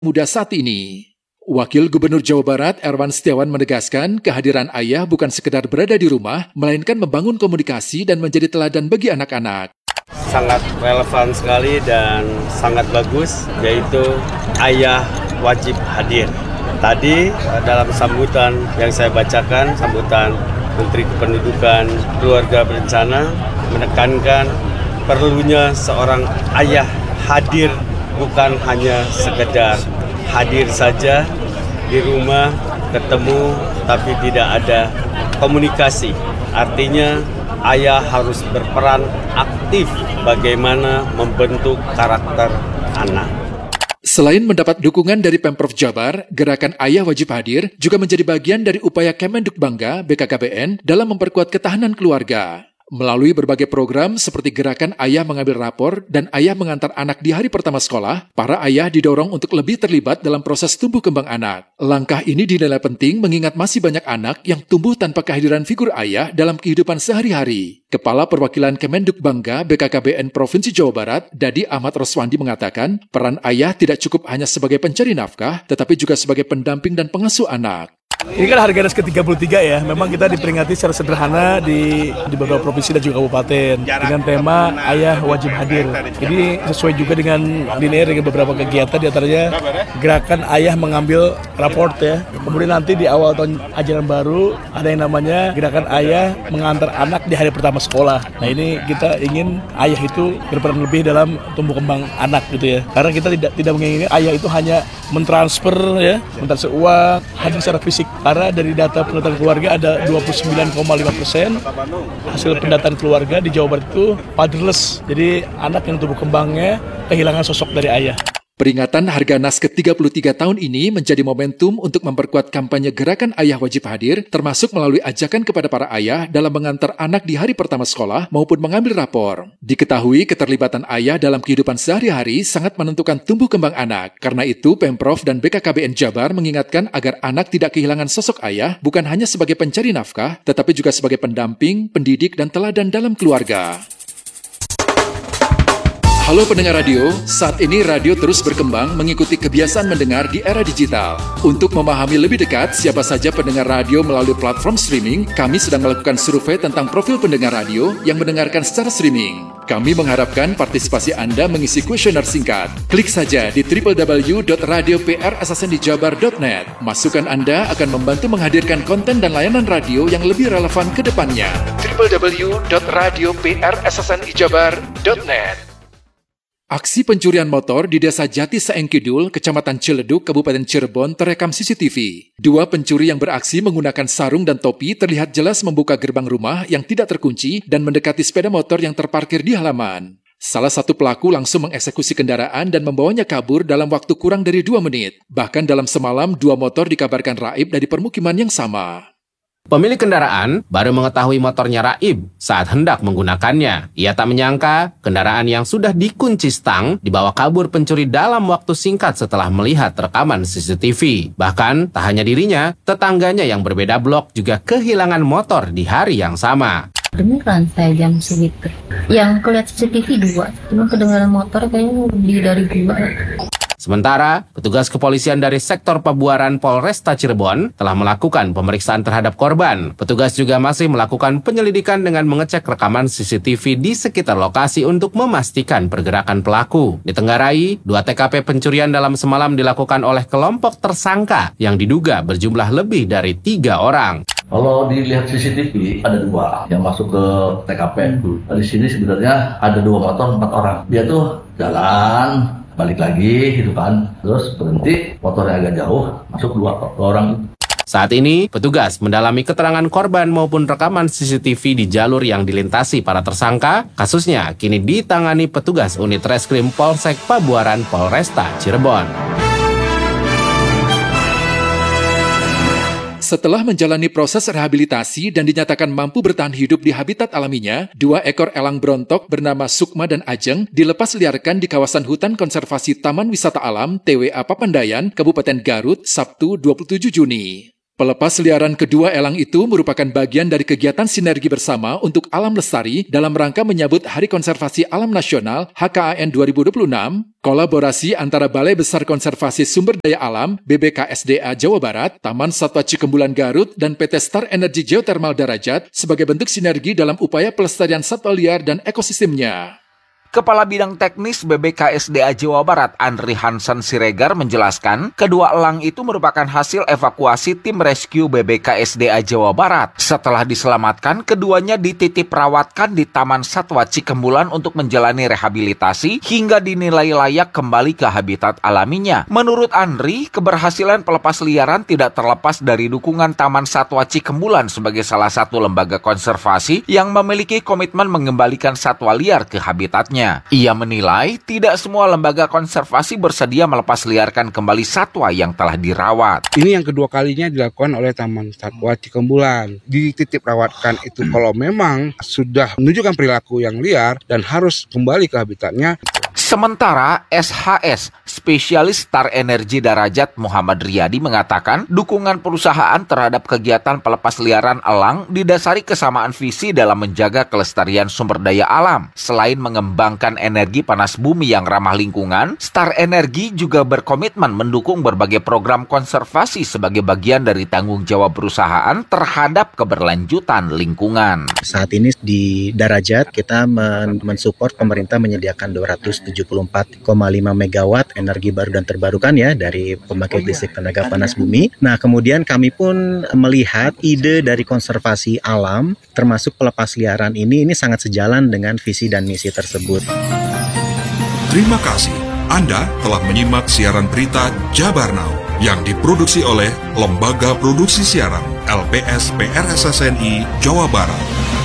muda saat ini. Wakil Gubernur Jawa Barat Erwan Setiawan menegaskan kehadiran ayah bukan sekedar berada di rumah, melainkan membangun komunikasi dan menjadi teladan bagi anak-anak. Sangat relevan sekali dan sangat bagus, yaitu ayah wajib hadir. Tadi dalam sambutan yang saya bacakan, sambutan Menteri Kependudukan Keluarga Berencana menekankan perlunya seorang ayah hadir, bukan hanya sekedar hadir saja di rumah, ketemu, tapi tidak ada komunikasi. Artinya ayah harus berperan aktif bagaimana membentuk karakter anak. Selain mendapat dukungan dari Pemprov Jabar, Gerakan Ayah Wajib Hadir juga menjadi bagian dari upaya Kemenduk Bangga BKKBN dalam memperkuat ketahanan keluarga. Melalui berbagai program seperti Gerakan Ayah Mengambil Rapor dan Ayah Mengantar Anak di Hari Pertama Sekolah, para ayah didorong untuk lebih terlibat dalam proses tumbuh kembang anak. Langkah ini dinilai penting mengingat masih banyak anak yang tumbuh tanpa kehadiran figur ayah dalam kehidupan sehari-hari. Kepala Perwakilan Kemenduk Bangga BKKBN Provinsi Jawa Barat, Dadi Ahmad Roswandi mengatakan, peran ayah tidak cukup hanya sebagai pencari nafkah, tetapi juga sebagai pendamping dan pengasuh anak. Ini kan Harganas ke-33 ya, memang kita diperingati secara sederhana di beberapa provinsi dan juga kabupaten dengan tema Ayah Wajib Hadir. Ini sesuai juga dengan linear dengan beberapa kegiatan, diantaranya Gerakan Ayah Mengambil Raport ya. Kemudian nanti di awal tahun ajaran baru ada yang namanya Gerakan Ayah Mengantar Anak di Hari Pertama Sekolah. Nah ini kita ingin ayah itu berperan lebih dalam tumbuh kembang anak gitu ya. Karena kita tidak menginginkan ayah itu hanya mentransfer uang, hadir secara fisik. Karena dari data pendataan keluarga ada 29,5% hasil pendataan keluarga di Jawa Barat itu fatherless. Jadi anak yang tumbuh kembangnya kehilangan sosok dari ayah. Peringatan Harganas ke-33 tahun ini menjadi momentum untuk memperkuat kampanye Gerakan Ayah Wajib Hadir, termasuk melalui ajakan kepada para ayah dalam mengantar anak di hari pertama sekolah maupun mengambil rapor. Diketahui keterlibatan ayah dalam kehidupan sehari-hari sangat menentukan tumbuh kembang anak. Karena itu, Pemprov dan BKKBN Jabar mengingatkan agar anak tidak kehilangan sosok ayah bukan hanya sebagai pencari nafkah, tetapi juga sebagai pendamping, pendidik, dan teladan dalam keluarga. Halo pendengar radio, saat ini radio terus berkembang mengikuti kebiasaan mendengar di era digital. Untuk memahami lebih dekat siapa saja pendengar radio melalui platform streaming, kami sedang melakukan survei tentang profil pendengar radio yang mendengarkan secara streaming. Kami mengharapkan partisipasi Anda mengisi kuesioner singkat. Klik saja di www.radioprssndijabar.net. Masukan Anda akan membantu menghadirkan konten dan layanan radio yang lebih relevan ke depannya. www.radioprssnijabar.net. Aksi pencurian motor di Desa Jati Saeng Kidul, Kecamatan Ciledug, Kabupaten Cirebon terekam CCTV. Dua pencuri yang beraksi menggunakan sarung dan topi terlihat jelas membuka gerbang rumah yang tidak terkunci dan mendekati sepeda motor yang terparkir di halaman. Salah satu pelaku langsung mengeksekusi kendaraan dan membawanya kabur dalam waktu kurang dari 2 menit. Bahkan dalam semalam, 2 motor dikabarkan raib dari permukiman yang sama. Pemilik kendaraan baru mengetahui motornya raib saat hendak menggunakannya. Ia tak menyangka kendaraan yang sudah dikunci stang dibawa kabur pencuri dalam waktu singkat setelah melihat rekaman CCTV. Bahkan tak hanya dirinya, tetangganya yang berbeda blok juga kehilangan motor di hari yang sama. Beneran saya jam segitu. Yang kelihatan CCTV 2, cuma kedengaran motor kayaknya lebih dari 2. Sementara, petugas kepolisian dari sektor Pabuaran Polresta Cirebon telah melakukan pemeriksaan terhadap korban. Petugas juga masih melakukan penyelidikan dengan mengecek rekaman CCTV di sekitar lokasi untuk memastikan pergerakan pelaku. Ditenggarai, 2 TKP pencurian dalam semalam dilakukan oleh kelompok tersangka yang diduga berjumlah lebih dari 3 orang. Kalau dilihat CCTV ada 2 yang masuk ke TKP. Di sini sebenarnya ada 2 motor 4 orang. Dia tuh jalan, balik lagi gitu kan, terus berhenti, motornya agak jauh, masuk 2 orang. Saat ini, petugas mendalami keterangan korban maupun rekaman CCTV di jalur yang dilintasi para tersangka. Kasusnya kini ditangani petugas unit reskrim Polsek Pabuaran Polresta Cirebon. Setelah menjalani proses rehabilitasi dan dinyatakan mampu bertahan hidup di habitat alaminya, 2 ekor elang brontok bernama Sukma dan Ajeng dilepas liarkan di kawasan hutan konservasi Taman Wisata Alam TWA Papandayan, Kabupaten Garut, Sabtu 27 Juni. Pelepas liaran kedua elang itu merupakan bagian dari kegiatan sinergi bersama untuk alam lestari dalam rangka menyambut Hari Konservasi Alam Nasional HKAN 2026, kolaborasi antara Balai Besar Konservasi Sumber Daya Alam BBKSDA Jawa Barat, Taman Satwa Cikembulan Garut, dan PT Star Energy Geothermal Darajat sebagai bentuk sinergi dalam upaya pelestarian satwa liar dan ekosistemnya. Kepala Bidang Teknis BBKSDA Jawa Barat, Andri Hansen Siregar, menjelaskan kedua elang itu merupakan hasil evakuasi tim rescue BBKSDA Jawa Barat. Setelah diselamatkan, keduanya dititip rawatkan di Taman Satwa Cikembulan untuk menjalani rehabilitasi hingga dinilai layak kembali ke habitat alaminya. Menurut Andri, keberhasilan pelepas liaran tidak terlepas dari dukungan Taman Satwa Cikembulan sebagai salah satu lembaga konservasi yang memiliki komitmen mengembalikan satwa liar ke habitatnya. Ia menilai tidak semua lembaga konservasi bersedia melepas liarkan kembali satwa yang telah dirawat. Ini yang kedua kalinya dilakukan oleh Taman Satwa Cikembulan. Dititip rawatkan itu kalau memang sudah menunjukkan perilaku yang liar dan harus kembali ke habitatnya. Sementara SHS, spesialis Star Energy Darajat Muhammad Riyadi mengatakan dukungan perusahaan terhadap kegiatan pelepas liaran elang didasari kesamaan visi dalam menjaga kelestarian sumber daya alam. Selain mengembangkan energi panas bumi yang ramah lingkungan, Star Energy juga berkomitmen mendukung berbagai program konservasi sebagai bagian dari tanggung jawab perusahaan terhadap keberlanjutan lingkungan. Saat ini di Darajat kita mensupport pemerintah menyediakan 274,5 megawatt energi baru dan terbarukan ya dari pembangkit listrik tenaga panas bumi. Nah, kemudian kami pun melihat ide dari konservasi alam termasuk pelepas liaran ini sangat sejalan dengan visi dan misi tersebut. Terima kasih. Anda telah menyimak siaran berita Jabar Now yang diproduksi oleh Lembaga Produksi Siaran LPS PRSSNI Jawa Barat.